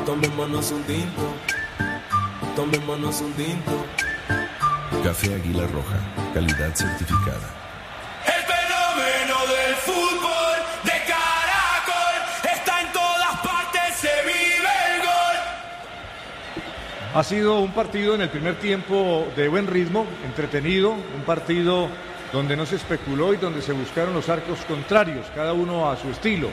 Tomémonos un tinto, tomémonos un tinto. Café Águila Roja, calidad certificada. El fenómeno del fútbol de Caracol está en todas partes, se vive el gol. Ha sido un partido en el primer tiempo de buen ritmo, entretenido, un partido donde no se especuló y donde se buscaron los arcos contrarios, cada uno a su estilo.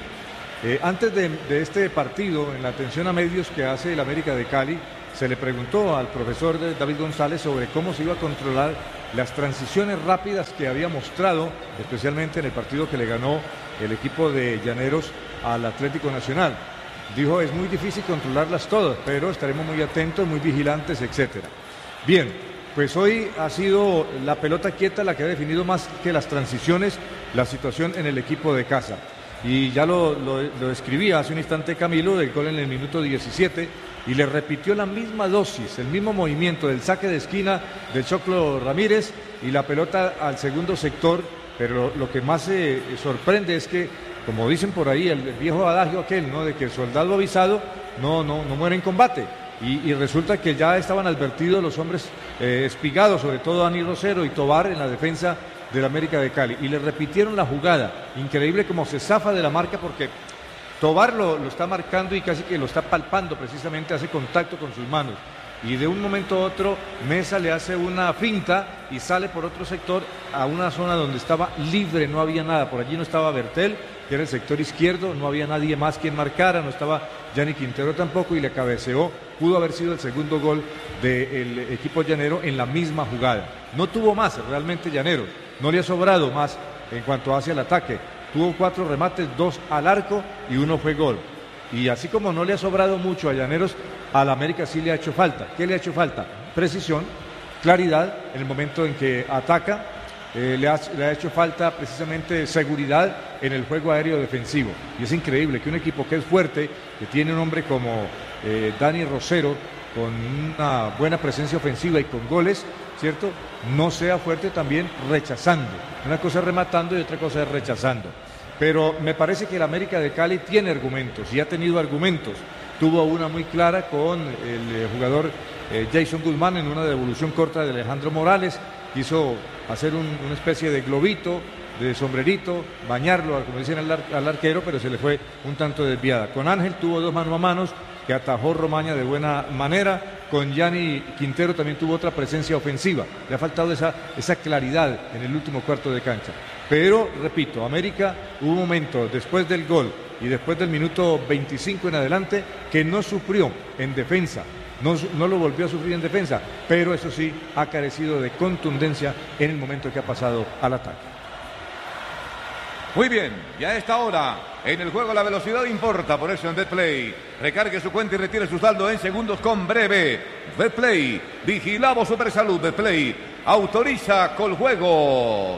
Antes de este partido, en la atención a medios que hace el América de Cali, se le preguntó al profesor David González sobre cómo se iba a controlar las transiciones rápidas que había mostrado, especialmente en el partido que le ganó el equipo de Llaneros al Atlético Nacional. Dijo, es muy difícil controlarlas todas, pero estaremos muy atentos, muy vigilantes, etcétera. Bien, pues hoy ha sido la pelota quieta la que ha definido más que las transiciones la situación en el equipo de casa. Y ya lo escribía hace un instante Camilo, del gol en el minuto 17, y le repitió la misma dosis, el mismo movimiento del saque de esquina del Choclo Ramírez y la pelota al segundo sector, pero lo que más sorprende es que, como dicen por ahí, el viejo adagio aquel, ¿no?, de que el soldado avisado no muere en combate. Y resulta que ya estaban advertidos los hombres espigados, sobre todo Dani Rosero y Tobar en la defensa del América de Cali, y le repitieron la jugada. Increíble cómo se zafa de la marca, porque Tobar lo está marcando y casi que lo está palpando, precisamente hace contacto con sus manos, y de un momento a otro Mesa le hace una finta y sale por otro sector a una zona donde estaba libre, no había nada, por allí no estaba Bertel, que era el sector izquierdo, no había nadie más quien marcara, no estaba Gianni Quintero tampoco, y le cabeceó. Pudo haber sido el segundo gol del equipo llanero en la misma jugada. No tuvo más realmente Llaneros, no le ha sobrado más en cuanto hacia el ataque. Tuvo 4 remates, 2 al arco y 1 fue gol. Y así como no le ha sobrado mucho a Llaneros, al América sí le ha hecho falta. ¿Qué le ha hecho falta? Precisión, claridad en el momento en que ataca. Le ha hecho falta precisamente seguridad en el juego aéreo defensivo. Y es increíble que un equipo que es fuerte, que tiene un hombre como Dani Rosero, con una buena presencia ofensiva y con goles, ¿cierto?, no sea fuerte también rechazando. Una cosa es rematando y otra cosa es rechazando. Pero me parece que el América de Cali tiene argumentos y ha tenido argumentos. Tuvo una muy clara con el jugador Jason Guzmán en una devolución corta de Alejandro Morales. Quiso hacer una especie de globito, de sombrerito, bañarlo, como dicen al arquero, pero se le fue un tanto desviada. Con Ángel tuvo 2 mano a manos que atajó Romaña de buena manera. Con Gianni Quintero también tuvo otra presencia ofensiva. Le ha faltado esa claridad en el último cuarto de cancha. Pero, repito, América hubo un momento después del gol y después del minuto 25 en adelante que no sufrió en defensa. No lo volvió a sufrir en defensa, pero eso sí, ha carecido de contundencia en el momento que ha pasado al ataque. Muy bien, y a esta hora, en el juego la velocidad importa, por eso en Betplay, recargue su cuenta y retire su saldo en segundos con Breve. Betplay, vigilamos Supersalud. Betplay, autoriza Coljuegos.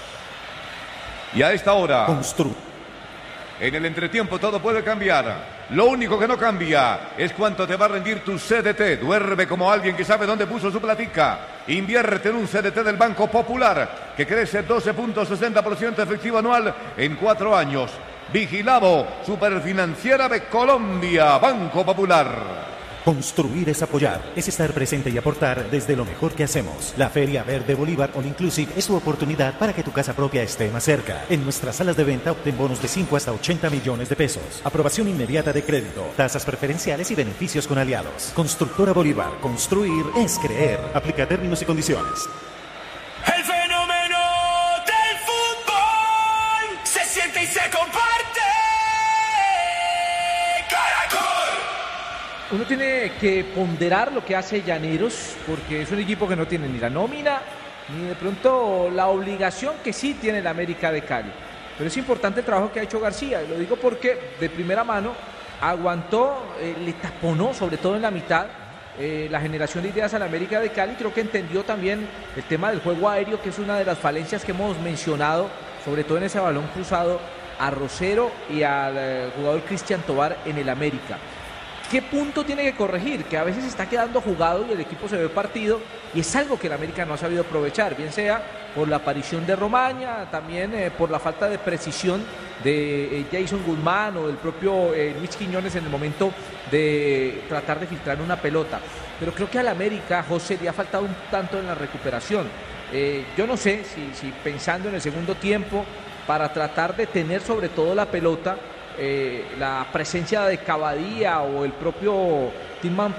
Y a esta hora, en el entretiempo todo puede cambiar. Lo único que no cambia es cuánto te va a rendir tu CDT. Duerme como alguien que sabe dónde puso su platica. Invierte en un CDT del Banco Popular que crece 12.60% efectivo anual en 4 años. Vigilado, Superfinanciera de Colombia, Banco Popular. Construir es apoyar, es estar presente y aportar desde lo mejor que hacemos. La Feria Verde Bolívar All Inclusive es tu oportunidad para que tu casa propia esté más cerca. En nuestras salas de venta obtén bonos de 5 hasta 80 millones de pesos. Aprobación inmediata de crédito, tasas preferenciales y beneficios con aliados. Constructora Bolívar, construir es creer. Aplica términos y condiciones. El fenómeno del fútbol se siente y se comparte. Uno tiene que ponderar lo que hace Llaneros, porque es un equipo que no tiene ni la nómina, ni de pronto la obligación que sí tiene el América de Cali. Pero es importante el trabajo que ha hecho García, y lo digo porque de primera mano aguantó, le taponó, sobre todo en la mitad, la generación de ideas al América de Cali. Creo que entendió también el tema del juego aéreo, que es una de las falencias que hemos mencionado, sobre todo en ese balón cruzado a Rosero y al jugador Cristian Tobar en el América. ¿Qué punto tiene que corregir? Que a veces está quedando jugado y el equipo se ve partido, y es algo que el América no ha sabido aprovechar, bien sea por la aparición de Romaña, también por la falta de precisión de Jason Guzmán o del propio Luis Quiñones en el momento de tratar de filtrar una pelota. Pero creo que al América, José, le ha faltado un tanto en la recuperación. Yo no sé si pensando en el segundo tiempo, para tratar de tener sobre todo la pelota, la presencia de Cavadía o el propio Tilman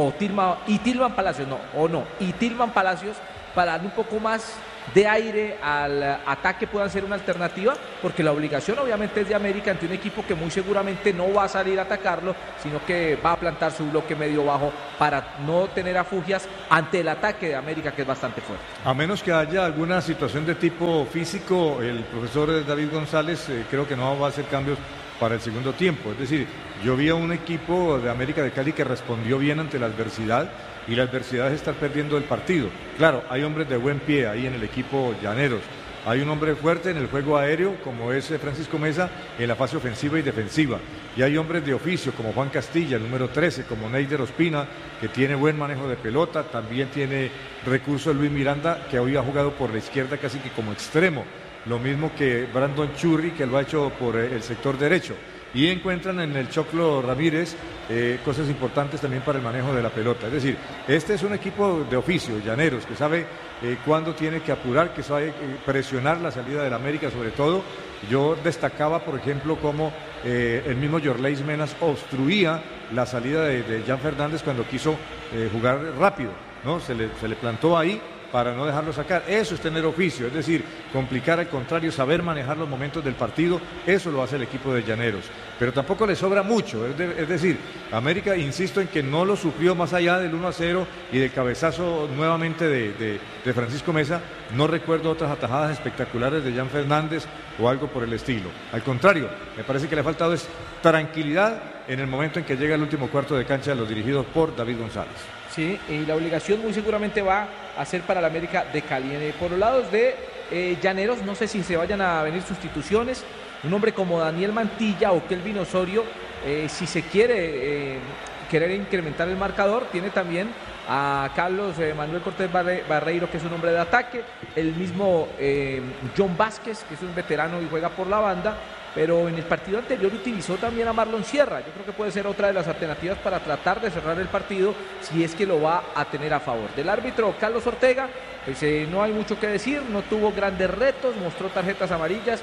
Palacios, para darle un poco más de aire al ataque, puedan ser una alternativa, porque la obligación obviamente es de América ante un equipo que muy seguramente no va a salir a atacarlo, sino que va a plantar su bloque medio bajo para no tener afugias ante el ataque de América, que es bastante fuerte. A menos que haya alguna situación de tipo físico, el profesor David González creo que no va a hacer cambios para el segundo tiempo. Es decir, yo vi a un equipo de América de Cali que respondió bien ante la adversidad, y la adversidad es estar perdiendo el partido. Claro, hay hombres de buen pie ahí en el equipo Llaneros. Hay un hombre fuerte en el juego aéreo, como es Francisco Mesa, en la fase ofensiva y defensiva. Y hay hombres de oficio, como Juan Castilla, el número 13, como Neider Ospina, que tiene buen manejo de pelota. También tiene recursos Luis Miranda, que hoy ha jugado por la izquierda casi que como extremo. Lo mismo que Brandon Churri, que lo ha hecho por el sector derecho. Y encuentran en el Choclo Ramírez cosas importantes también para el manejo de la pelota. Es decir, este es un equipo de oficio, Llaneros, que sabe cuándo tiene que apurar, que sabe presionar la salida del América sobre todo. Yo destacaba, por ejemplo, cómo el mismo Yorleis Menas obstruía la salida de Jan Fernández cuando quiso jugar rápido, ¿no? Se le plantó ahí para no dejarlo sacar. Eso es tener oficio, es decir, complicar al contrario, saber manejar los momentos del partido. Eso lo hace el equipo de Llaneros, pero tampoco le sobra mucho. Es decir, América, insisto en que no lo sufrió más allá del 1-0 y del cabezazo nuevamente de Francisco Mesa. No recuerdo otras atajadas espectaculares de Jan Fernández o algo por el estilo. Al contrario, me parece que le ha faltado es tranquilidad en el momento en que llega el último cuarto de cancha de los dirigidos por David González. Sí, y la obligación muy seguramente va a ser para la América de Cali. Por los lados de Llaneros, no sé si se vayan a venir sustituciones. Un hombre como Daniel Mantilla o Kelvin Osorio, si se quiere querer incrementar el marcador, tiene también a Carlos Manuel Cortés Barreiro, que es un hombre de ataque, el mismo John Vázquez, que es un veterano y juega por la banda, pero en el partido anterior utilizó también a Marlon Sierra. Yo creo que puede ser otra de las alternativas para tratar de cerrar el partido, si es que lo va a tener a favor. Del árbitro Carlos Ortega, pues no hay mucho que decir, no tuvo grandes retos, mostró tarjetas amarillas,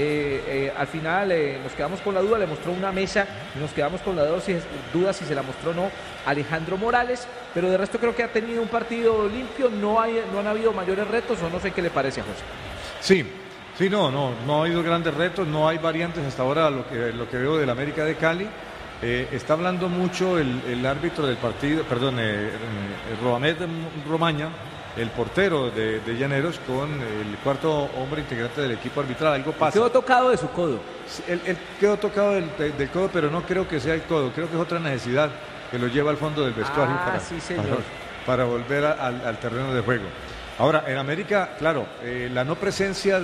al final nos quedamos con la duda, le mostró una mesa, nos quedamos con la duda si se la mostró o no Alejandro Morales, pero de resto creo que ha tenido un partido limpio, no han habido mayores retos, o no sé qué le parece a José. Sí, no ha habido grandes retos, no hay variantes hasta ahora lo que veo del América de Cali. Está hablando mucho el árbitro del partido, Roamed Romaña, el portero de Llaneros, con el cuarto hombre integrante del equipo arbitral. Algo pasa. Quedó tocado de su codo. Él quedó tocado del codo, pero no creo que sea el codo, creo que es otra necesidad que lo lleva al fondo del vestuario para volver al terreno de juego. Ahora, en América, claro, la no presencia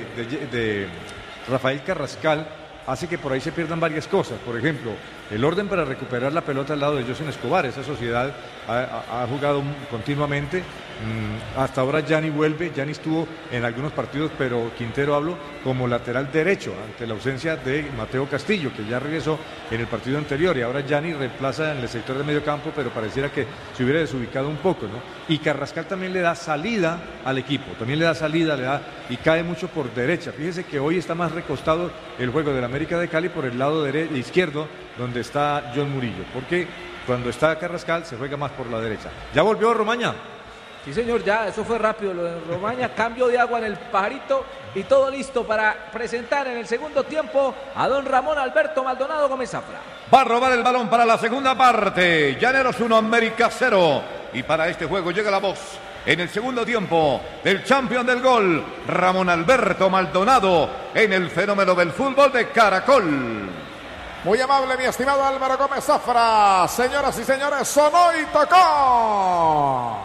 de Rafael Carrascal hace que por ahí se pierdan varias cosas. Por ejemplo, el orden para recuperar la pelota al lado de José Escobar. Esa sociedad ha jugado continuamente. Hasta ahora Gianni vuelve. Gianni estuvo en algunos partidos, pero Quintero hablo como lateral derecho ante la ausencia de Mateo Castillo, que ya regresó en el partido anterior, y ahora Gianni reemplaza en el sector de medio campo, pero pareciera que se hubiera desubicado un poco, ¿no? Y Carrascal también le da salida al equipo, y cae mucho por derecha. Fíjese que hoy está más recostado el juego del América de Cali por el lado izquierdo, donde está John Murillo, porque cuando está Carrascal se juega más por la derecha. ¿Ya volvió Romaña? Sí, señor, ya, eso fue rápido lo de Romaña, cambio de agua en el pajarito y todo listo para presentar en el segundo tiempo a don Ramón Alberto Maldonado Gómez Zafra. Va a robar el balón para la segunda parte. Llaneros 1, América 0. Y para este juego llega la voz en el segundo tiempo del campeón del gol, Ramón Alberto Maldonado, en el fenómeno del fútbol de Caracol. Muy amable, mi estimado Álvaro Gómez Zafra. Señoras y señores, sonó y tocó.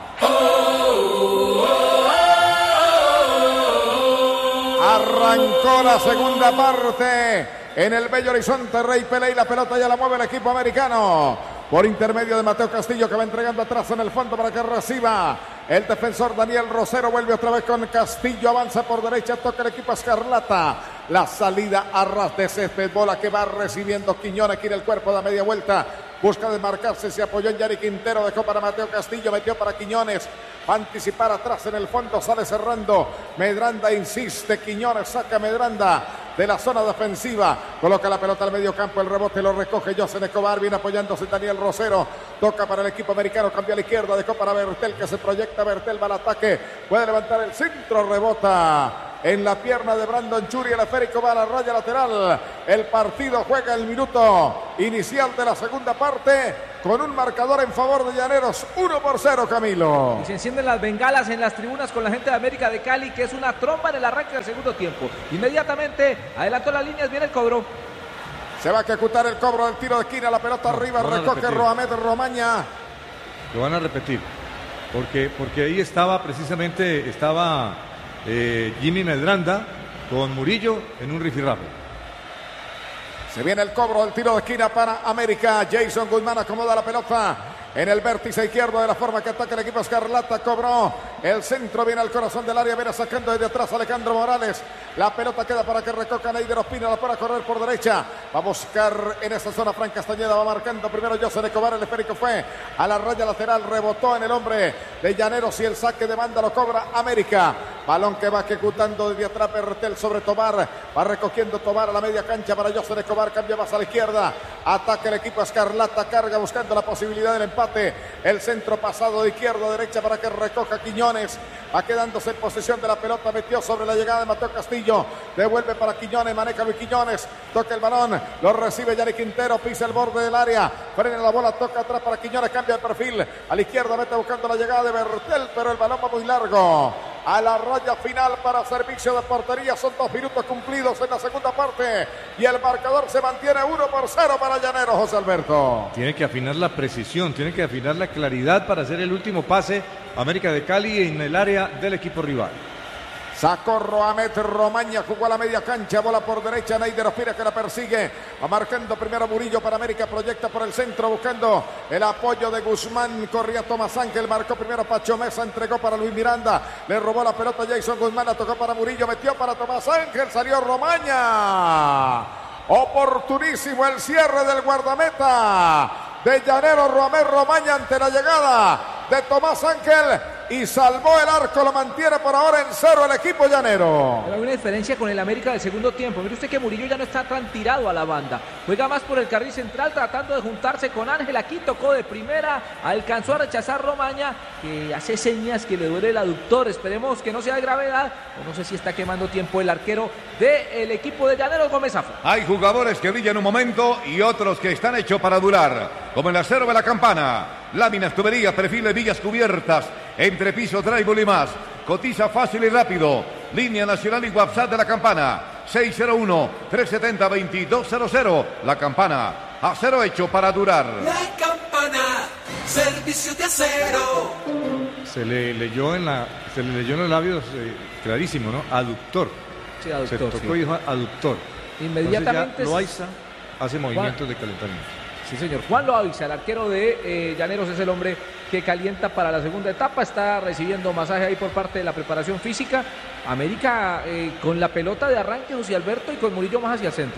Arrancó la segunda parte en el bello horizonte Rey Pelé, y la pelota ya la mueve el equipo americano por intermedio de Mateo Castillo, que va entregando atrás en el fondo para que reciba El defensor Daniel Rosero vuelve otra vez con Castillo. Avanza por derecha. Toca el equipo Escarlata. La salida a ras de césped. Bola que va recibiendo Quiñones. Quiere el cuerpo, da media vuelta. Busca desmarcarse. Se apoyó en Yari Quintero. Dejó para Mateo Castillo. Metió para Quiñones. Va a anticipar atrás en el fondo. Sale cerrando. Medranda insiste. Quiñones saca Medranda de la zona defensiva. Coloca la pelota al medio campo. El rebote lo recoge José Escobar. Viene apoyándose Daniel Rosero. Toca para el equipo americano. Cambia a la izquierda. Dejó para Bertel que se proyecta. Bertel va al ataque. Puede levantar el centro. Rebota en la pierna de Brandon Churi. El esférico va a la raya lateral. El partido juega el minuto inicial de la segunda parte con un marcador en favor de Llaneros. 1-0, Camilo. Y se encienden las bengalas en las tribunas con la gente de América de Cali, que es una tromba en el arranque del segundo tiempo. Inmediatamente adelantó las líneas, viene el cobro. Se va a ejecutar el cobro del tiro de esquina. La pelota arriba, recoge Roamed Romaña. Lo van a repetir. Porque ahí estaba precisamente Jimmy Medranda con Murillo en un rifirrafe. Se viene el cobro del tiro de esquina para América. Jason Guzmán acomoda la pelota en el vértice izquierdo de la forma que ataca el equipo Escarlata. Cobró el centro, viene al corazón del área, viene sacando desde atrás Alejandro Morales. La pelota queda para que recoja Neider Ospina, la para correr por derecha. Va a buscar en esa zona Fran Castañeda, va marcando primero José Escobar. El esférico fue a la raya lateral, rebotó en el hombre de Llaneros y el saque de banda lo cobra América. Balón que va ejecutando desde atrás Bertel sobre Tobar. Va recogiendo Tobar a la media cancha para José Escobar. Cambia más a la izquierda. Ataca el equipo Escarlata. Carga buscando la posibilidad del empate. El centro pasado de izquierda a derecha para que recoja Quiñones. Va quedándose en posesión de la pelota. Metió sobre la llegada de Mateo Castillo. Devuelve para Quiñones. Maneja Luis Quiñones. Toca el balón. Lo recibe Yari Quintero. Pisa el borde del área. Frena la bola. Toca atrás para Quiñones. Cambia el perfil. A la izquierda mete buscando la llegada de Bertel. Pero el balón va muy largo. A la raya final para servicio de portería. Son 2 minutos cumplidos en la segunda parte. Y el marcador se mantiene 1-0 para Llaneros, José Alberto. Tiene que afinar la precisión, tiene que afinar la claridad para hacer el último pase. América de Cali en el área del equipo rival. Sacó Roamed Romaña, jugó a la media cancha, bola por derecha, Neider Ospina que la persigue, va marcando primero Murillo para América, proyecta por el centro buscando el apoyo de Guzmán, corría Tomás Ángel, marcó primero Pacho Mesa, entregó para Luis Miranda, le robó la pelota Jason Guzmán, la tocó para Murillo, metió para Tomás Ángel, salió Romaña, oportunísimo el cierre del guardameta de Llaneros, Roamed Romaña ante la llegada de Tomás Ángel y salvó el arco, lo mantiene por ahora en 0 el equipo llanero. Pero hay una diferencia con el América del segundo tiempo. Mire usted que Murillo ya no está tan tirado a la banda, juega más por el carril central tratando de juntarse con Ángel. Aquí tocó de primera, alcanzó a rechazar Romaña, que hace señas que le duele el aductor. Esperemos que no sea de gravedad, o no sé si está quemando tiempo el arquero del equipo de Llaneros, Gómez Zafra. Hay jugadores que brillan un momento y otros que están hechos para durar, como el acero de la Campana, láminas, tuberías, perfiles, villas cubiertas, entrepiso, drywall y más. Cotiza fácil y rápido. Línea nacional y WhatsApp de la Campana 601-370-2200. La Campana, acero hecho para durar. La Campana, servicio de acero. Se le leyó en los labios clarísimo, ¿no? Aductor. Sí, aductor, Se tocó y dijo aductor. Inmediatamente Loaiza hace movimientos de calentamiento. Sí, señor. Juan Loaiza, el arquero de Llaneros, es el hombre que calienta para la segunda etapa. Está recibiendo masaje ahí por parte de la preparación física. América con la pelota de arranque, José Alberto, y con Murillo más hacia el centro.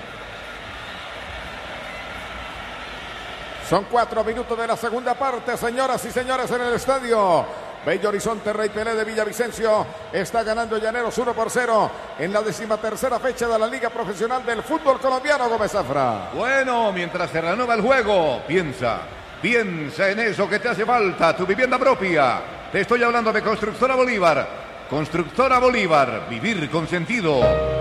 Son 4 minutos de la segunda parte, señoras y señores, en el estadio Bello Horizonte. Rey Pelé de Villavicencio está ganando Llaneros 1-0 en la 13ª fecha de la Liga Profesional del Fútbol Colombiano, Gómez Zafra. Bueno, mientras se reanuda el juego, piensa en eso que te hace falta, tu vivienda propia. Te estoy hablando de Constructora Bolívar. Constructora Bolívar, vivir con sentido.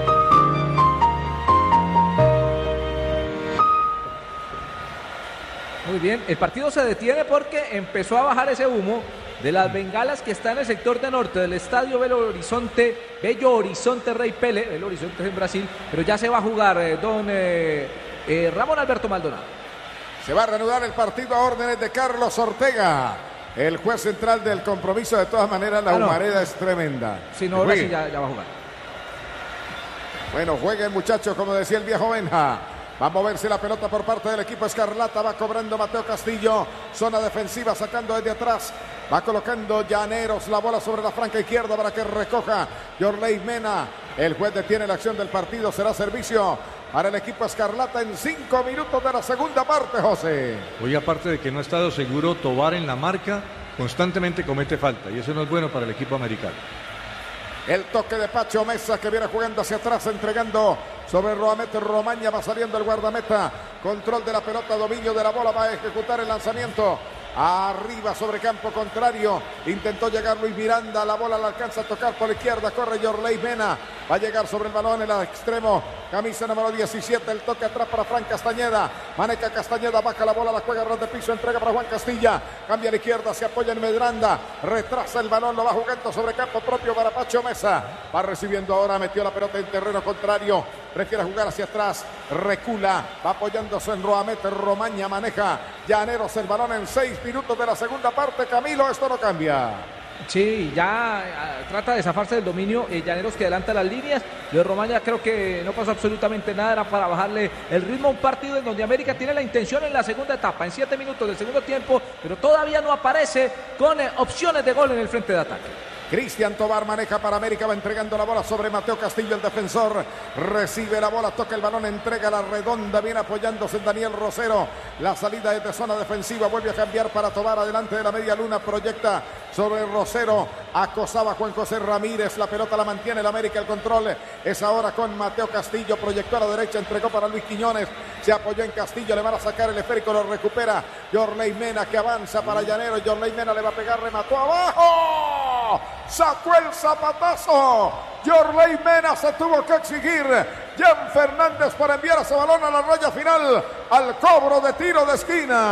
Muy bien, el partido se detiene porque empezó a bajar ese humo de las bengalas que está en el sector de norte del estadio Bello Horizonte Rey Pelé. Bello Horizonte es en Brasil, pero ya se va a jugar don Ramón Alberto Maldonado. Se va a reanudar el partido a órdenes de Carlos Ortega, el juez central del compromiso. De todas maneras, la humareda es tremenda. Sí, no, ahora sí ya va a jugar. Bueno, jueguen muchachos, como decía el viejo Benja. Va a moverse la pelota por parte del equipo escarlata. Va cobrando Mateo Castillo. Zona defensiva sacando desde atrás. Va colocando Llaneros la bola sobre la franca izquierda para que recoja Yorley Mena. El juez detiene la acción del partido. Será servicio para el equipo escarlata en 5 minutos de la segunda parte, José. Hoy, aparte de que no ha estado seguro Tobar en la marca, constantemente comete falta y eso no es bueno para el equipo americano. El toque de Pacho Mesa que viene jugando hacia atrás, entregando sobre Roamet Romaña. Va saliendo el guardameta. Control de la pelota, dominio de la bola. Va a ejecutar el lanzamiento. Arriba sobre campo contrario. Intentó llegar Luis Miranda. La bola la alcanza a tocar por la izquierda. Corre Yorley Mena. Va a llegar sobre el balón en el extremo. Camisa número 17. El toque atrás para Fran Castañeda. Maneca Castañeda. Baja la bola. La juega ras de piso. Entrega para Juan Castilla. Cambia a la izquierda. Se apoya en Medranda. Retrasa el balón. Lo va jugando sobre campo propio para Pacho Mesa. Va recibiendo ahora. Metió la pelota en terreno contrario. Prefiere jugar hacia atrás. Recula. Va apoyándose en Roamet Romaña. Maneja Llaneros el balón en 6 minutos de la segunda parte. Camilo, esto no cambia. Sí, ya trata de zafarse del dominio. Llaneros que adelanta las líneas. Yo de Romaña creo que no pasó absolutamente nada. Era para bajarle el ritmo a un partido en donde América tiene la intención en la segunda etapa, en 7 minutos del segundo tiempo, pero todavía no aparece con opciones de gol en el frente de ataque. Cristian Tobar maneja para América, va entregando la bola sobre Mateo Castillo, el defensor. Recibe la bola, toca el balón, entrega la redonda, viene apoyándose en Daniel Rosero. La salida es de zona defensiva, vuelve a cambiar para Tobar, adelante de la media luna, proyecta sobre Rosero. Acosaba Juan José Ramírez, la pelota la mantiene el América, el control es ahora con Mateo Castillo, proyectó a la derecha, entregó para Luis Quiñones, se apoyó en Castillo, le van a sacar el esférico, lo recupera Yorley Mena que avanza para Llanero. Yorley Mena le va a pegar, remató abajo. Sacó el zapatazo. Yorley Mena se tuvo que exigir. Jan Fernández para enviar ese balón a la raya final. Al cobro de tiro de esquina.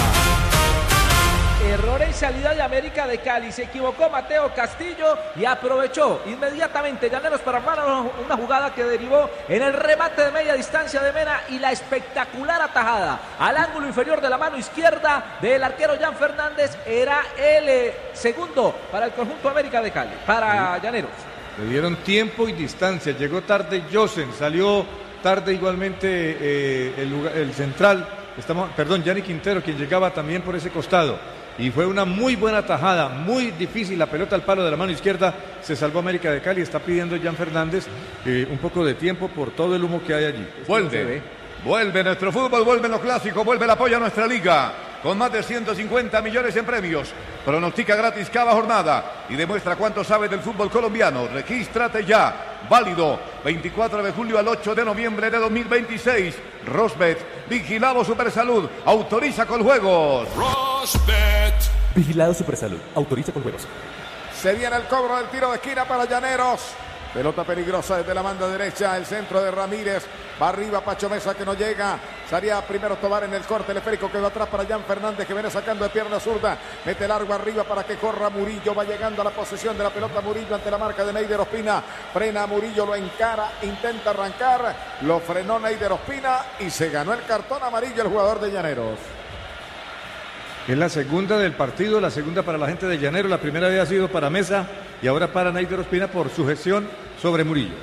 Error en salida de América de Cali. Se equivocó Mateo Castillo y aprovechó inmediatamente Llaneros para armar una jugada que derivó en el remate de media distancia de Mena y la espectacular atajada al ángulo inferior de la mano izquierda del arquero Jan Fernández. Era el segundo para el conjunto América de Cali, para Llaneros. Le dieron tiempo y distancia. Llegó tarde Josen, salió tarde igualmente el central. Gianni Quintero, quien llegaba también por ese costado. Y fue una muy buena tajada, muy difícil, la pelota al palo de la mano izquierda, se salvó América de Cali, está pidiendo Jan Fernández un poco de tiempo por todo el humo que hay allí. Vuelve nuestro fútbol, vuelve lo clásico, vuelve el apoyo a nuestra liga, con más de 150 millones en premios. Pronostica gratis cada jornada y demuestra cuánto sabe del fútbol colombiano. Regístrate ya. Válido 24 de julio al 8 de noviembre de 2026. Rosbet, vigilado Supersalud, autoriza con juegos. Rosbet. Vigilado Supersalud, autoriza con juegos. Se viene el cobro del tiro de esquina para Llaneros. Pelota peligrosa desde la banda derecha, el centro de Ramírez. Va arriba Pacho Mesa que no llega. Salía primero Tobar en el corte, el esférico quedó atrás para Jan Fernández que viene sacando de pierna zurda. Mete largo arriba para que corra Murillo. Va llegando a la posesión de la pelota Murillo ante la marca de Neider Ospina. Frena Murillo, lo encara, intenta arrancar. Lo frenó Neider Ospina y se ganó el cartón amarillo el jugador de Llaneros. Es la segunda del partido, la segunda para la gente de Llaneros. La primera había sido para Mesa y ahora para Neider Ospina por su gestión sobre Murillo.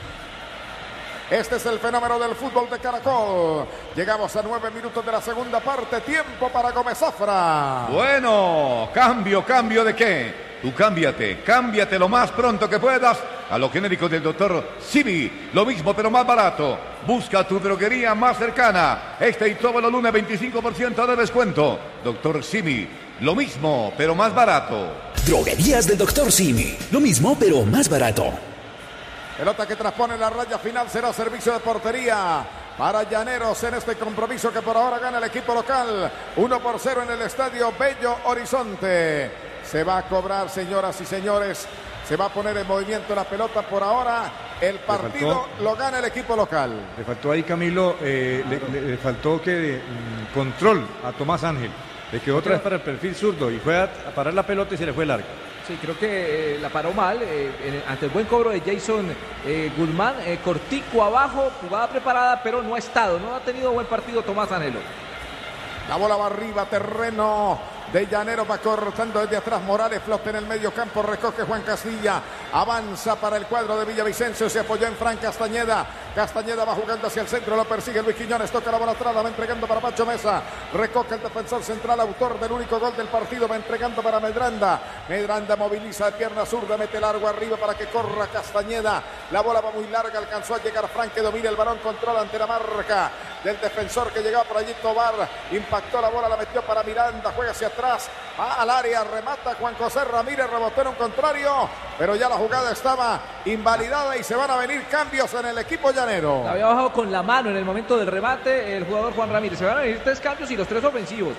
Este es el fenómeno del fútbol de Caracol. Llegamos a 9 minutos de la segunda parte. Tiempo para Gómez Zafra. Bueno, ¿cambio de qué? Tú cámbiate lo más pronto que puedas a los genéricos del doctor Simi. Lo mismo pero más barato. Busca tu droguería más cercana. Este y todos los lunes 25% de descuento. Doctor Simi, lo mismo pero más barato. Droguerías del doctor Simi. Lo mismo pero más barato. Pelota que transpone la raya final, será servicio de portería para Llaneros en este compromiso que por ahora gana el equipo local. 1-0 en el estadio Bello Horizonte. Se va a cobrar, señoras y señores. Se va a poner en movimiento la pelota por ahora. El partido lo gana el equipo local. Le faltó ahí, Camilo, le faltó control a Tomás Ángel. Le quedó otra vez para el perfil zurdo y fue a parar la pelota y se le fue larga. Sí, creo que la paró mal ante el buen cobro de Jason Guzmán. Cortico abajo, jugada preparada, pero no ha tenido buen partido Tomás Anhelo. La bola va arriba, terreno de Llaneros, va cortando desde atrás Morales, flota en el medio campo, recoge Juan Castilla, avanza para el cuadro de Villavicencio, se apoyó en Fran Castañeda, Castañeda va jugando hacia el centro, lo persigue Luis Quiñones, toca la bola atrás, la va entregando para Pacho Mesa. Recoge el defensor central, autor del único gol del partido, va entregando para Medranda. Medranda moviliza de pierna zurda, mete largo arriba para que corra Castañeda. La bola va muy larga, alcanzó a llegar Frank, que domina el balón, controla ante la marca del defensor que llegaba por allí. Tobar impactó la bola, la metió para Miranda, juega hacia atrás, va al área, remata Juan José Ramírez, rebotó en un contrario, pero ya la jugada estaba invalidada y se van a venir cambios en el equipo llanero. La había bajado con la mano en el momento del remate el jugador Juan Ramírez. Se van a venir 3 cambios y los 3 ofensivos.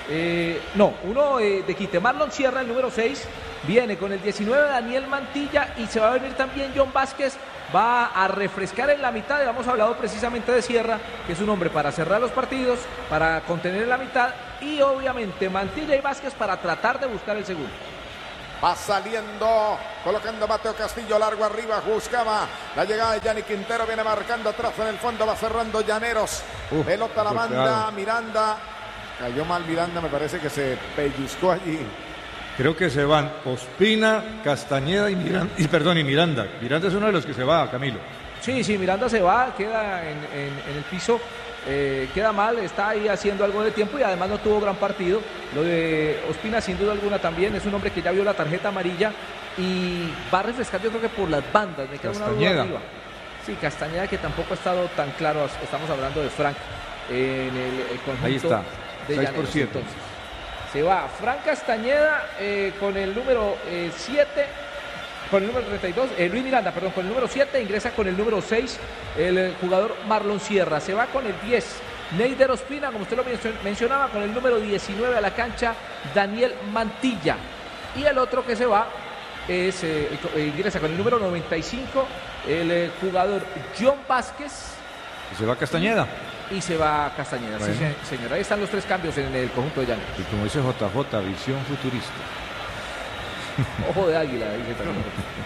Uno de quite. Marlon Sierra, el número 6, viene con el 19 Daniel Mantilla y se va a venir también John Vázquez. Va a refrescar en la mitad. Hemos hablado precisamente de Sierra, que es un hombre para cerrar los partidos, para contener en la mitad, y obviamente Mantilla y Vázquez para tratar de buscar el segundo. Va saliendo, colocando Mateo Castillo largo arriba, buscaba la llegada de Yanni Quintero, viene marcando atrás en el fondo, va cerrando Llaneros. Pelota a la banda, Miranda. Cayó mal Miranda, me parece que se pellizcó allí. Creo que se van Ospina, Castañeda y Miranda. Miranda es uno de los que se va, Camilo. Sí, Miranda se va, queda en el piso. Queda mal, está ahí haciendo algo de tiempo y además no tuvo gran partido. Lo de Ospina sin duda alguna también es un hombre que ya vio la tarjeta amarilla y va a refrescar, yo creo que por las bandas. Me queda una duda arriba. Sí, Castañeda, que tampoco ha estado tan claro. Estamos hablando de Frank en el conjunto. Ahí está, de 6%. Llaneros. Entonces, se va Frank Castañeda con el número 7. Con el número 32, Luis Miranda, perdón, con el número 7, ingresa con el número 6, el jugador Marlon Sierra. Se va con el 10, Neider Ospina, como usted lo mencionaba, con el número 19 a la cancha, Daniel Mantilla. Y el otro que se va es, ingresa con el número 95, el jugador John Vázquez. ¿Y se va Castañeda? Y se va Castañeda, bueno. Sí, señor. Ahí están los 3 cambios en el conjunto de Llaneros. Y como dice JJ, visión futurista. Ojo de águila, dice también.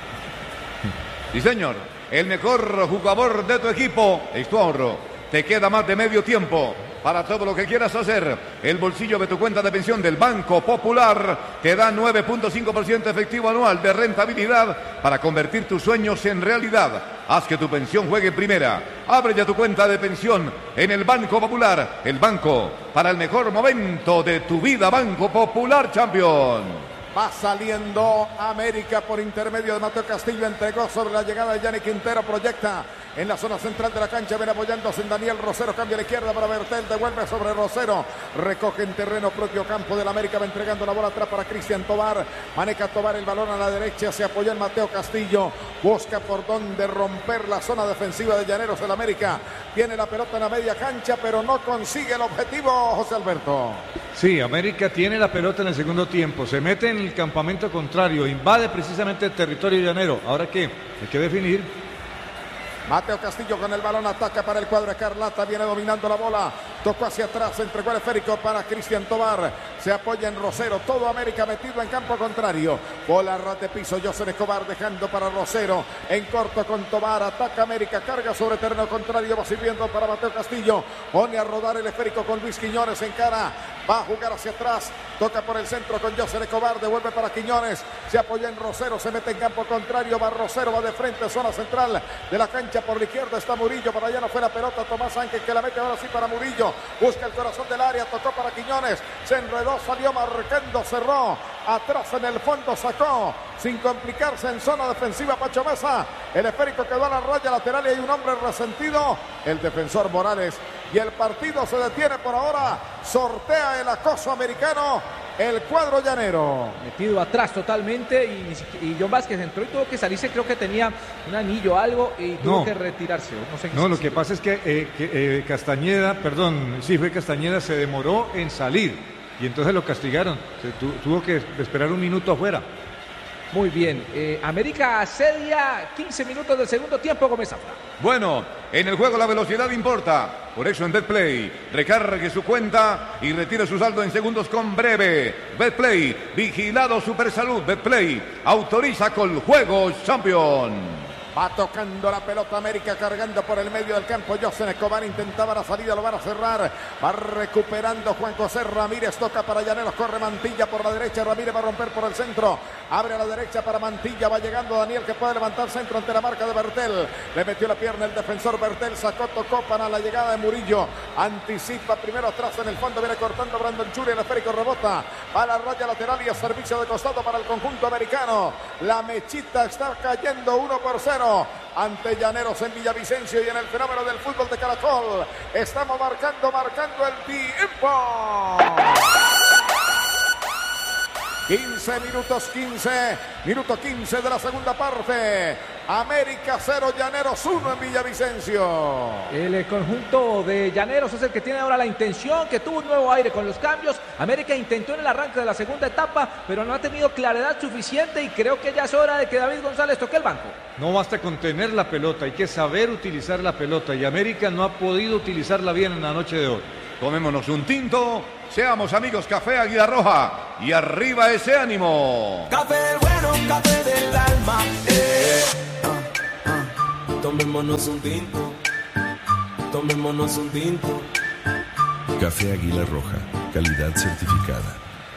Sí, señor. El mejor jugador de tu equipo es tu ahorro. Te queda más de medio tiempo para todo lo que quieras hacer. El bolsillo de tu cuenta de pensión del Banco Popular te da 9.5% efectivo anual de rentabilidad para convertir tus sueños en realidad. Haz que tu pensión juegue en primera. Abre ya tu cuenta de pensión en el Banco Popular. El banco para el mejor momento de tu vida. Banco Popular Champion. Va saliendo América por intermedio de Mateo Castillo, entregó sobre la llegada de Yanni Quintero, proyecta en la zona central de la cancha, viene apoyándose en Daniel Rosero, cambia a la izquierda para Bertel, devuelve sobre Rosero, recoge en terreno propio campo del América, va entregando la bola atrás para Cristian Tobar, maneja Tobar el balón a la derecha, se apoya en Mateo Castillo, busca por donde romper la zona defensiva de Llaneros del América, viene la pelota en la media cancha, pero no consigue el objetivo, José Alberto. Sí, América tiene la pelota en el segundo tiempo, se mete en el campamento contrario, invade precisamente el territorio llanero. ¿Ahora qué? Hay que definir. Mateo Castillo con el balón, ataca para el cuadro escarlata, viene dominando la bola, tocó hacia atrás, entregó el esférico para Cristian Tobar, se apoya en Rosero, todo América metido en campo contrario, bola ras de piso, José Escobar dejando para Rosero, en corto con Tobar, ataca América, carga sobre terreno contrario, va sirviendo para Mateo Castillo, pone a rodar el esférico con Luis Quiñones en cara, va a jugar hacia atrás, toca por el centro con José Escobar, devuelve para Quiñones, se apoya en Rosero, se mete en campo contrario, va Rosero, va de frente, zona central de la cancha, por la izquierda está Murillo, para allá no fue la pelota, Tomás Ángel que la mete ahora sí para Murillo, busca el corazón del área, tocó para Quiñones, se enredó, salió marcando, cerró, atrás en el fondo sacó, sin complicarse en zona defensiva Pacho Mesa, el esférico quedó a la raya lateral y hay un hombre resentido, el defensor Morales, y el partido se detiene por ahora, sortea el acoso americano, el cuadro llanero. Metido atrás totalmente y John Vázquez entró y tuvo que salirse, creo que tenía un anillo o algo y tuvo que retirarse. No, lo que pasa es que Castañeda, fue Castañeda, se demoró en salir y entonces lo castigaron, tuvo que esperar un minuto afuera. Muy bien, América asedia 15 minutos del segundo tiempo, Gómez Zafra. Bueno, en el juego la velocidad importa. Por eso en BetPlay, recargue su cuenta y retire su saldo en segundos con breve. BetPlay, vigilado Supersalud. BetPlay, autoriza con Juegos Champion. Va tocando la pelota América, cargando por el medio del campo. José Escobar intentaba la salida, lo van a cerrar. Va recuperando Juan José Ramírez. Toca para Llaneros, corre Mantilla por la derecha. Ramírez va a romper por el centro. Abre a la derecha para Mantilla. Va llegando Daniel, que puede levantar centro ante la marca de Bertel. Le metió la pierna el defensor Bertel. Sacó, tocó para la llegada de Murillo. Anticipa primero atrás en el fondo. Viene cortando Brandon Churi. El esférico rebota. Va a la raya lateral y a servicio de costado para el conjunto americano. La mechita está cayendo 1-0 ante Llaneros en Villavicencio y en el fenómeno del fútbol de Caracol. Estamos marcando el tiempo. 15 minutos, 15 de la segunda parte. América 0, Llaneros 1 en Villavicencio. El conjunto de Llaneros es el que tiene ahora la intención, que tuvo un nuevo aire con los cambios. América intentó en el arranque de la segunda etapa, pero no ha tenido claridad suficiente y creo que ya es hora de que David González toque el banco. No basta con tener la pelota, hay que saber utilizar la pelota y América no ha podido utilizarla bien en la noche de hoy. Tomémonos un tinto, seamos amigos Café Águila Roja y arriba ese ánimo. Café bueno, café del alma. Tomémonos un tinto, tomémonos un tinto. Café Águila Roja, calidad certificada.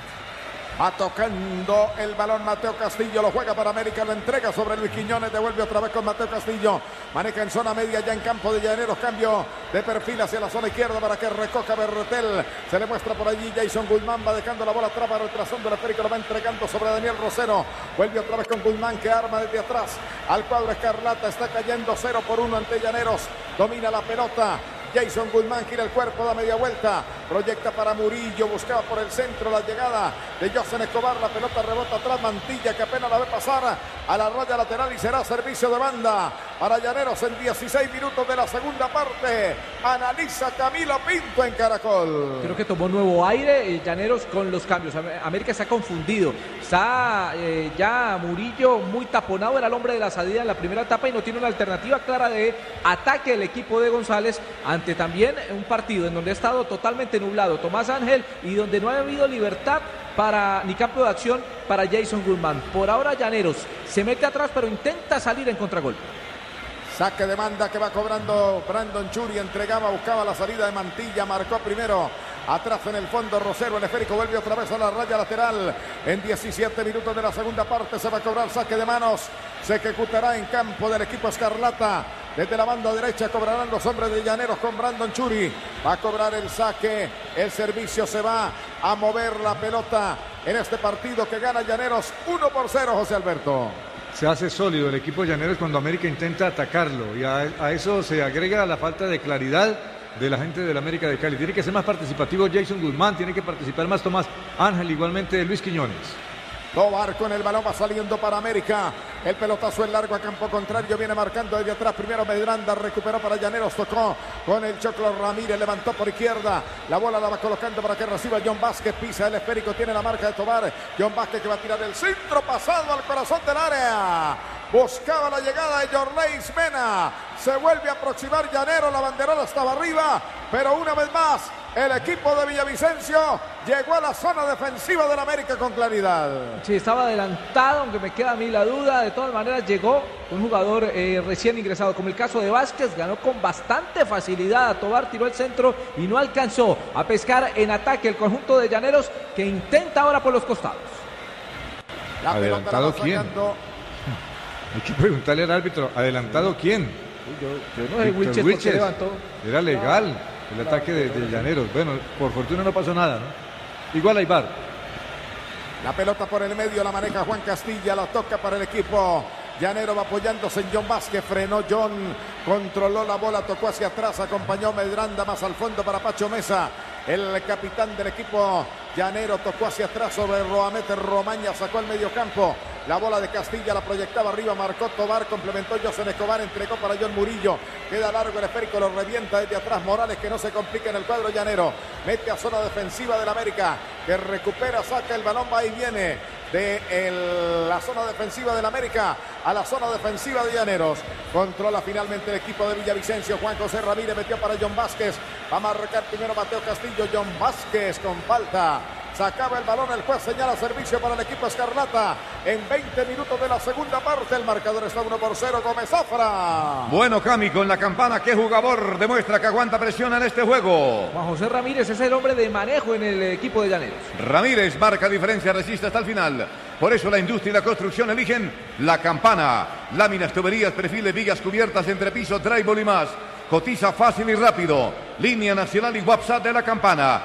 Va tocando el balón Mateo Castillo, lo juega para América, lo entrega sobre Luis Quiñones, devuelve otra vez con Mateo Castillo, maneja en zona media ya en campo de Llaneros, cambio de perfil hacia la zona izquierda para que recoja Bertel, se le muestra por allí Jason Guzmán, va dejando la bola atrás, va retrasando el esférico, lo va entregando sobre Daniel Rosero, vuelve otra vez con Guzmán que arma desde atrás al cuadro escarlata, está cayendo 0-1 ante Llaneros, domina la pelota. Jason Guzmán gira el cuerpo, da media vuelta, proyecta para Murillo, buscaba por el centro la llegada de José Escobar, la pelota rebota atrás, Mantilla que apenas la ve pasar a la raya lateral y será servicio de banda para Llaneros en 16 minutos de la segunda parte. Analiza Camilo Pinto en Caracol. Creo que tomó nuevo aire Llaneros con los cambios. América está confundido, está ya Murillo muy taponado, era el hombre de la salida en la primera etapa y no tiene una alternativa clara de ataque el equipo de González ante también un partido en donde ha estado totalmente nublado Tomás Ángel y donde no ha habido libertad ni campo de acción para Jason Guzmán. Por ahora Llaneros se mete atrás pero intenta salir en contragolpe. Saque de banda que va cobrando Brandon Churi, entregaba, buscaba la salida de Mantilla, marcó primero. Atrás en el fondo Rosero, el esférico vuelve otra vez a la raya lateral. En 17 minutos de la segunda parte se va a cobrar saque de manos. Se ejecutará en campo del equipo escarlata. Desde la banda derecha cobrarán los hombres de Llaneros con Brandon Churi. Va a cobrar el saque. El servicio se va a mover la pelota en este partido que gana Llaneros 1-0, José Alberto. Se hace sólido el equipo de Llaneros cuando América intenta atacarlo y a eso se agrega la falta de claridad de la gente del América de Cali. Tiene que ser más participativo Jason Guzmán, tiene que participar más Tomás Ángel, igualmente Luis Quiñones. Tobar con el balón va saliendo para América. El pelotazo en largo a campo contrario. Viene marcando desde atrás. Primero Medranda. Recuperó para Llaneros. Tocó con el Choclo Ramírez. Levantó por izquierda. La bola la va colocando para que reciba John Vázquez. Pisa el esférico. Tiene la marca de Tobar. John Vázquez que va a tirar el centro pasado al corazón del área. Buscaba la llegada de Yorleis Mena. Se vuelve a aproximar Llaneros. La banderola estaba arriba. Pero una vez más el equipo de Villavicencio llegó a la zona defensiva del América con claridad. Sí, estaba adelantado, aunque me queda a mí la duda. De todas maneras llegó un jugador recién ingresado, como el caso de Vázquez, ganó con bastante facilidad a Tobar, tiró el centro y no alcanzó a pescar en ataque el conjunto de Llaneros, que intenta ahora por los costados. ¿Adelantado quién? Hay que preguntarle al árbitro, ¿adelantado quién? Yo no sé, Wilches levantó. Era legal el ataque de Llaneros. Bueno, por fortuna no pasó nada, ¿no? Igual hay VAR. La pelota por el medio la maneja Juan Castilla, la toca para el equipo. Llanero va apoyándose en John Vázquez, frenó John, controló la bola, tocó hacia atrás, acompañó Medranda más al fondo para Pacho Mesa. El capitán del equipo Llanero tocó hacia atrás sobre Roamete Romaña, sacó al medio campo. La bola de Castilla la proyectaba arriba, marcó Tobar, complementó José Escobar, entregó para John Murillo. Queda largo el esférico, lo revienta desde atrás Morales, que no se complica en el cuadro llanero. Mete a zona defensiva del América, que recupera, saca el balón, va y viene de la zona defensiva del América a la zona defensiva de Llaneros. Controla finalmente el equipo de Villavicencio. Juan José Ramírez metió para John Vázquez. Va a marcar primero Mateo Castillo. John Vázquez con falta. Sacaba el balón, el juez señala servicio para el equipo escarlata. en 20 minutos de la segunda parte. El marcador está 1-0, Gómez Zafra. Bueno, Cami, con la campana, ¿qué jugador demuestra que aguanta presión en este juego? Juan José Ramírez es el hombre de manejo en el equipo de Llaneros. Ramírez marca diferencia, resiste hasta el final. Por eso la industria y la construcción eligen la campana. Láminas, tuberías, perfiles, vigas cubiertas, entrepiso, drywall y más. Cotiza fácil y rápido. Línea nacional y WhatsApp de la campana.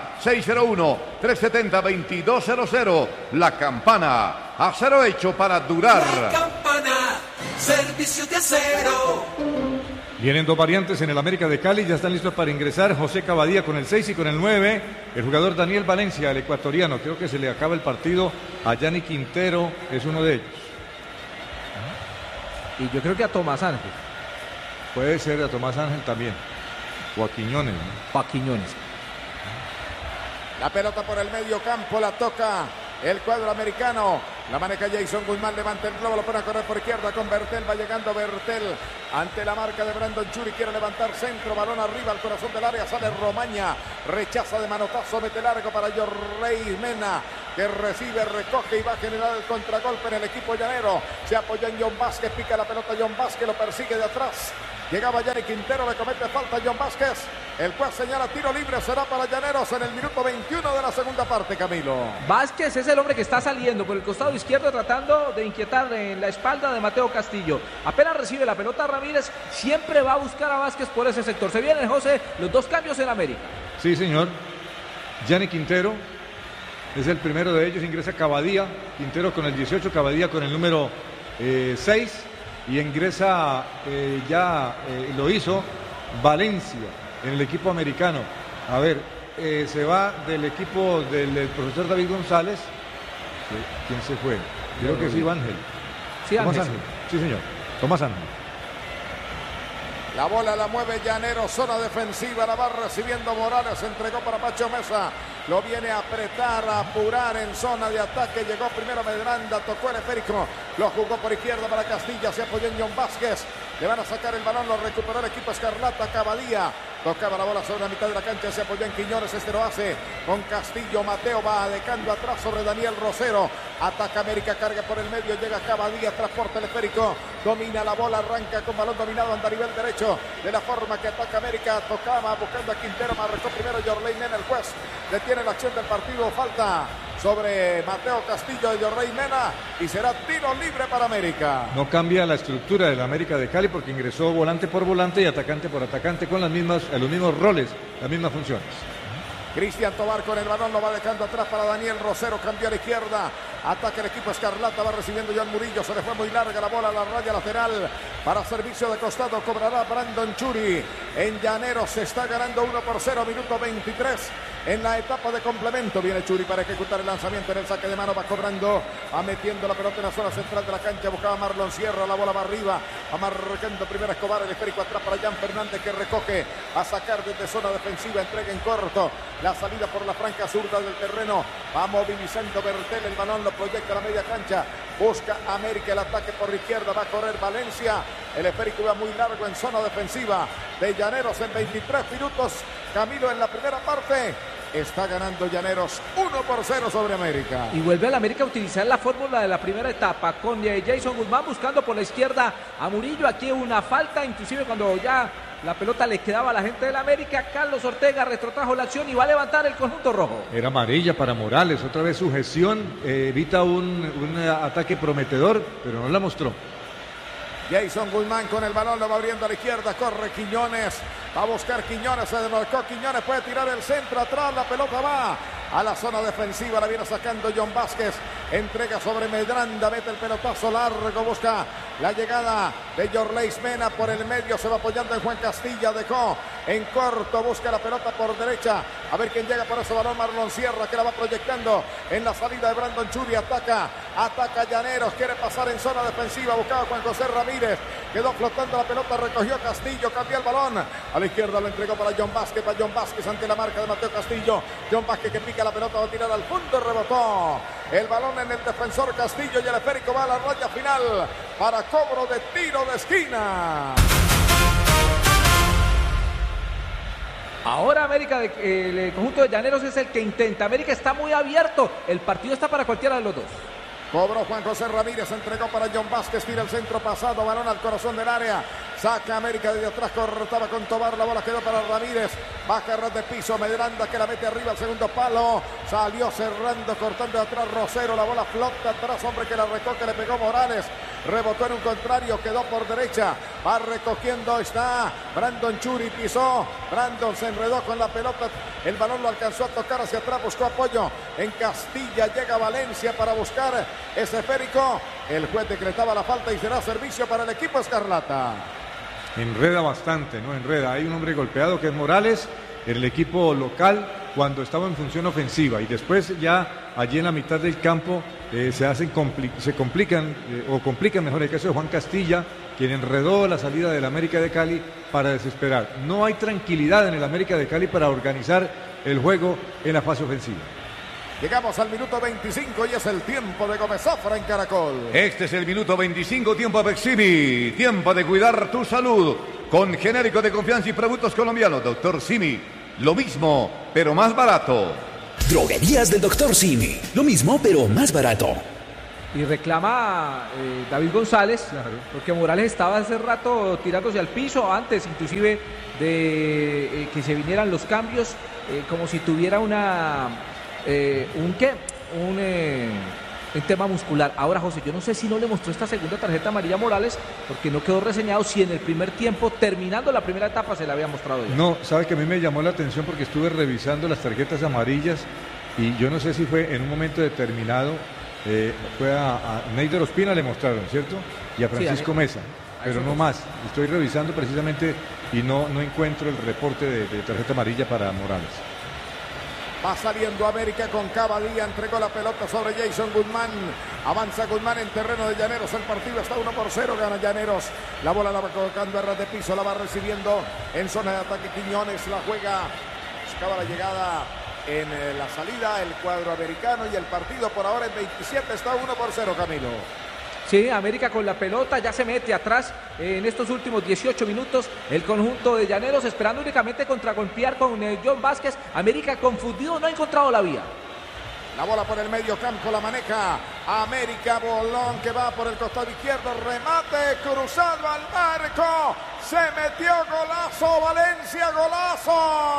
601-370-2200. La campana. Acero hecho para durar. La campana. Servicio de acero. Vienen dos variantes en el América de Cali, ya están listos para ingresar José Cavadía con el 6 y con el 9, el jugador Daniel Valencia, el ecuatoriano. Creo que se le acaba el partido a Yanni Quintero, es uno de ellos. Y yo creo que a Tomás Ángel. Puede ser a Tomás Ángel también, o a Quiñones, ¿no? A Quiñones. La pelota por el medio campo, la toca el cuadro americano. La maneja Jason Guzmán, levanta el globo, lo pone a correr por izquierda con Bertel. Va llegando Bertel ante la marca de Brandon Churi. Quiere levantar centro, balón arriba al corazón del área. Sale Romaña, rechaza de manotazo, mete largo para Yorley Mena, que recibe, recoge y va a generar el contragolpe en el equipo llanero. Se apoya en John Vázquez, pica la pelota John Vázquez, lo persigue de atrás. Llegaba Yanni Quintero, le comete falta a John Vázquez. El cual señala tiro libre, será para Llaneros en el minuto 21 de la segunda parte, Camilo. Vázquez es el hombre que está saliendo por el costado izquierdo tratando de inquietar en la espalda de Mateo Castillo. Apenas recibe la pelota Ramírez, siempre va a buscar a Vázquez por ese sector. Se vienen, José, los dos cambios en América. Sí, señor. Yanni Quintero es el primero de ellos, ingresa Cavadía. Quintero con el 18, Cavadía con el número 6. Y ingresa, lo hizo Valencia en el equipo americano. A ver, se va del equipo del profesor David González. ¿Quién se fue? Creo que sí, Ángel. Sí, Tomás Ángel. Ángel. Sí, señor. Tomás Ángel. La bola la mueve Llanero, zona defensiva, la va recibiendo Morales, entregó para Pacho Mesa, lo viene a apretar, a apurar en zona de ataque, llegó primero Medranda, tocó el esférico, lo jugó por izquierda para Castilla, se apoyó en John Vázquez, le van a sacar el balón, lo recuperó el equipo Escarlata, Cavadía, tocaba la bola sobre la mitad de la cancha, se apoyó en Quiñones, este lo hace con Castillo, Mateo va dejando atrás sobre Daniel Rosero, ataca América, carga por el medio, llega Cavadía, transporta el esférico, domina la bola, arranca con balón dominado anda a nivel derecho, de la forma que ataca América, tocaba buscando a Quintero, marcó primero Yorley Mena, el juez detiene la acción del partido, falta sobre Mateo Castillo y Yorley Mena y será tiro libre para América. No cambia la estructura del América de Cali porque ingresó volante por volante y atacante por atacante con los mismos roles, las mismas funciones. Cristian Tobar con el balón, lo va dejando atrás para Daniel Rosero, cambió a la izquierda, ataca el equipo Escarlata, va recibiendo John Murillo, se le fue muy larga la bola a la raya lateral, para servicio de costado cobrará Brandon Churi, en Llaneros se está ganando 1-0, minuto 23, en la etapa de complemento, viene Churi para ejecutar el lanzamiento en el saque de mano, va cobrando, va metiendo la pelota en la zona central de la cancha, buscaba Marlon Sierra, la bola va arriba, va marcando primero Escobar, el esférico atrás para Jan Fernández que recoge, a sacar desde zona defensiva, entrega en corto, la salida por la franca zurda del terreno, va movilizando Bertel, el balón lo proyecta a la media cancha, busca América el ataque por la izquierda, va a correr Valencia, el esférico va muy largo en zona defensiva de Llaneros en 23 minutos, Camilo en la primera parte, está ganando Llaneros 1-0 sobre América. Y vuelve a la América a utilizar la fórmula de la primera etapa con Jason Guzmán buscando por la izquierda a Murillo, aquí una falta, inclusive cuando ya la pelota le quedaba a la gente del América, Carlos Ortega retrotrajo la acción y va a levantar el conjunto rojo. Era amarilla para Morales, otra vez sujeción, evita un ataque prometedor, pero no la mostró. Jason Guzmán con el balón, lo va abriendo a la izquierda, corre Quiñones, va a buscar Quiñones, se desmarcó Quiñones, puede tirar el centro atrás, la pelota va a la zona defensiva, la viene sacando John Vázquez, entrega sobre Medranda, mete el pelotazo largo, busca la llegada de Yorley Mena por el medio, se va apoyando en Juan Castilla, dejó en corto, busca la pelota por derecha, a ver quién llega por ese balón, Marlon Sierra que la va proyectando en la salida de Brandon Churi, ataca Llaneros, quiere pasar en zona defensiva, buscaba Juan José Ramírez, quedó flotando la pelota, recogió Castillo, cambió el balón, a la izquierda lo entregó para John Vázquez ante la marca de Mateo Castillo, John Vázquez que pica la pelota, va a tirar al fondo, rebotó el balón en el defensor Castillo y el esférico va a la raya final para cobro de tiro de esquina. Ahora América, el conjunto de Llaneros es el que intenta, América está muy abierto, el partido está para cualquiera de los dos. Cobró Juan José Ramírez, entregó para John Vázquez, tira el centro pasado, balón al corazón del área. Saca América desde atrás, cortaba con Tobar, la bola quedó para Ramírez. Baja ras de piso, Medranda que la mete arriba al segundo palo. Salió cerrando, cortando de atrás Rosero, la bola flota atrás, hombre que la recoge, le pegó Morales. Rebotó en un contrario, quedó por derecha. Va recogiendo, está Brandon Churi, pisó. Brandon se enredó con la pelota. El balón lo alcanzó a tocar hacia atrás, buscó apoyo en Castilla. Llega Valencia para buscar ese esférico. El juez decretaba la falta y será servicio para el equipo escarlata. Enreda bastante, ¿no? Enreda. Hay un hombre golpeado que es Morales, el equipo local, cuando estaba en función ofensiva. Y después ya allí en la mitad del campo se complican, o complican mejor el caso de Juan Castilla, quien enredó la salida del América de Cali para desesperar. No hay tranquilidad en el América de Cali para organizar el juego en la fase ofensiva. Llegamos al minuto 25 y es el tiempo de Gómez Zafra en Caracol. Este es el minuto 25, tiempo Beximi. Tiempo de cuidar tu salud con genérico de confianza y productos colombianos. Doctor Simi, lo mismo, pero más barato. Droguerías del Dr. Simi. Lo mismo, pero más barato. Y reclama David González, porque Morales estaba hace rato tirándose al piso, antes inclusive de que se vinieran los cambios, como si tuviera un tema muscular. Ahora, José, yo no sé si no le mostró esta segunda tarjeta amarilla a Morales, porque no quedó reseñado si en el primer tiempo, terminando la primera etapa, se le había mostrado ya. No, sabe que a mí me llamó la atención porque estuve revisando las tarjetas amarillas y yo no sé si fue en un momento determinado, fue a Neider Ospina le mostraron, ¿cierto? Y a Francisco Mesa, pero no más. Estoy revisando precisamente y no encuentro el reporte de tarjeta amarilla para Morales. Va saliendo América con Cavadía, entregó la pelota sobre Jason Guzmán. Avanza Guzmán en terreno de Llaneros, el partido está 1-0, gana Llaneros. La bola la va colocando a ras de piso, la va recibiendo en zona de ataque Quiñones, la juega, buscaba la llegada en la salida, el cuadro americano y el partido por ahora en 27 está 1-0, Camilo. Sí, América con la pelota ya se mete atrás en estos últimos 18 minutos. El conjunto de Llaneros esperando únicamente contragolpear con John Vázquez. América confundido, no ha encontrado la vía. La bola por el medio campo la maneja América, bolón que va por el costado izquierdo, remate cruzado al marco. Se metió, golazo Valencia, golazo.